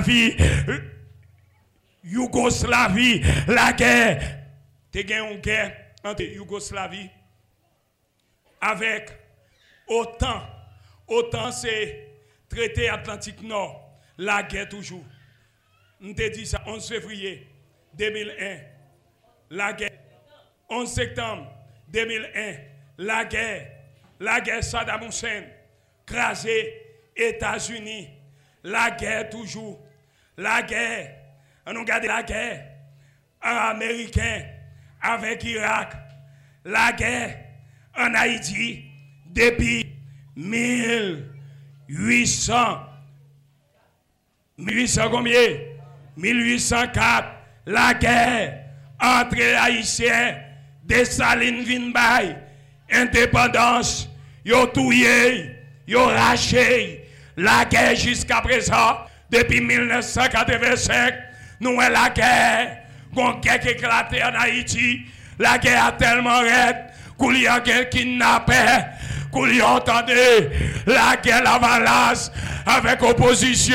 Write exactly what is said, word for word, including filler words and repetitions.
Yougoslavie, la guerre. Tu as une guerre entre Yougoslavie avec OTAN. OTAN, c'est traité Atlantique Nord. La guerre toujours. On te dit ça onze février deux mille un. La guerre. onze septembre deux mille un. La guerre. La guerre Saddam Hussein. Crasé États-Unis. La guerre toujours. La guerre. On regarde la guerre américaine avec Irak. La guerre en Haïti depuis mille huit cents. mille huit cents combien? mille huit cent quatre. La guerre entre les Haïtiens, Dessalines Vinbay, indépendance, yo touye, yo raché. La guerre jusqu'à présent, depuis mille neuf cent quatre-vingt-cinq, nous avons la guerre. Une guerre qui éclaté en Haïti. La guerre a tellement raide qu'il y a quelqu'un qui kidnappé. Qu'il y a entendu la guerre, la valasse avec opposition.